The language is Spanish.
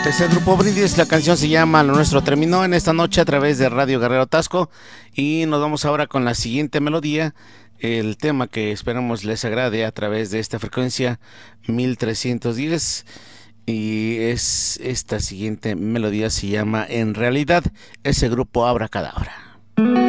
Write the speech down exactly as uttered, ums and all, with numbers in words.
Es el grupo Brindis, la canción se llama Lo Nuestro terminó en esta noche a través de Radio Guerrero Tasco y nos vamos ahora con la siguiente melodía, el tema que esperamos les agrade a través de esta frecuencia mil trescientos diez y es esta siguiente melodía se llama En Realidad, ese grupo Abracadabra.